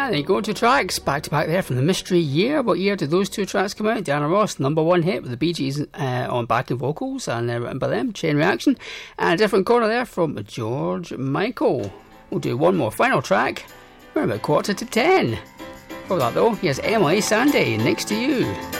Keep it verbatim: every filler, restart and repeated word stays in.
And then you go to tracks back to back there from the Mystery Year. What year did those two tracks come out? Diana Ross, number one hit with the Bee Gees uh, on backing vocals and uh, written by them, Chain Reaction. And a different corner there from George Michael. We'll do one more final track. We're about quarter to ten. For that though, here's Emily Sandé, Next to You.